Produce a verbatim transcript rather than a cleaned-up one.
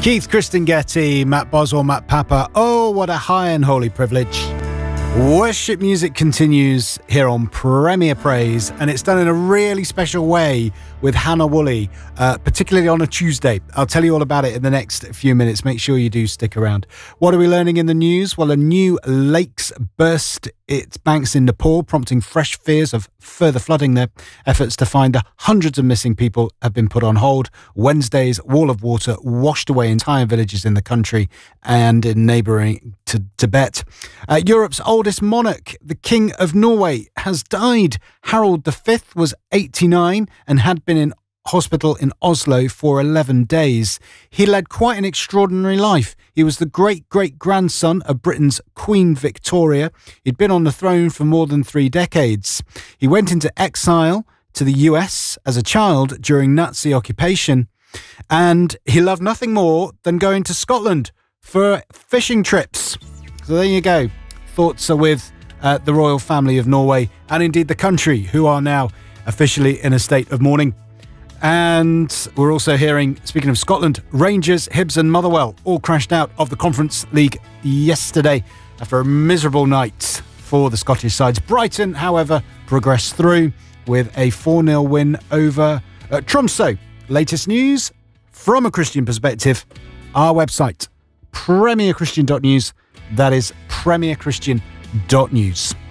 Keith, Kristen Getty, Matt Boswell, Matt Papa. Oh, what a high and holy privilege. Worship music continues here on Premier Praise, and it's done in a really special way with Hannah Woolley, uh, particularly on a Tuesday. I'll tell you all about it in the next few minutes. Make sure you do stick around. What are we learning in the news? Well, a new lake's burst its banks in Nepal, prompting fresh fears of further flooding there. Efforts to find the hundreds of missing people have been put on hold. Wednesday's wall of water washed away entire villages in the country and in neighbouring to Tibet. Uh, Europe's oldest monarch, the King of Norway, has died. Harald the Fifth was eighty-nine and had been in hospital in Oslo for eleven days. He led quite an extraordinary life. He was the great-great-grandson of Britain's Queen Victoria. He'd been on the throne for more than three decades. He went into exile to the U S as a child during Nazi occupation, and he loved nothing more than going to Scotland for fishing trips. So there you go. Thoughts are with uh, the royal family of Norway, and indeed the country, who are now officially in a state of mourning. And we're also hearing, speaking of Scotland, Rangers, Hibs and Motherwell all crashed out of the Conference League yesterday after a miserable night for the Scottish sides. Brighton, however, progressed through with a four nil win over uh, Tromsø. Latest news from a Christian perspective, our website, premier christian dot news. That is premier christian dot news.